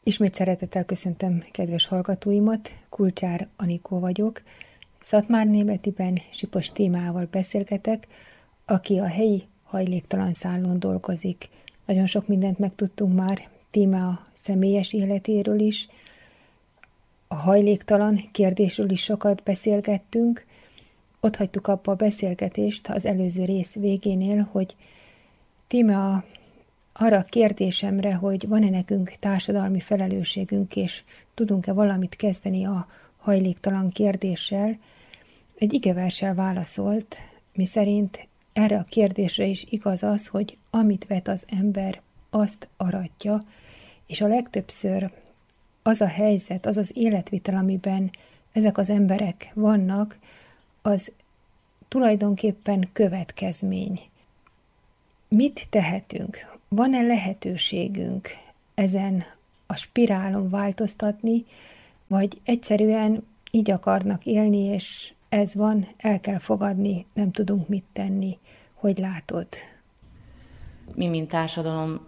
Ismét szeretettel köszöntöm kedves hallgatóimat, Kulcsár Anikó vagyok. Szatmárnémetiben Sipos Tímával beszélgetek, aki a helyi hajléktalan szállón dolgozik. Nagyon sok mindent megtudtunk már Tíma személyes életéről is, a hajléktalan kérdésről is sokat beszélgettünk. Ott hagytuk abba a beszélgetést az előző rész végénél, hogy Tíma arra a kérdésemre, hogy van-e nekünk társadalmi felelősségünk, és tudunk-e valamit kezdeni a hajléktalan kérdéssel, egy igeverssel válaszolt, miszerint erre a kérdésre is igaz az, hogy amit vet az ember, azt aratja, és a legtöbbször az a helyzet, az az életvitel, amiben ezek az emberek vannak, az tulajdonképpen következmény. Mit tehetünk? Van-e lehetőségünk ezen a spirálon változtatni, vagy egyszerűen így akarnak élni, és ez van, el kell fogadni, nem tudunk mit tenni. Hogy látod? Mi, mint társadalom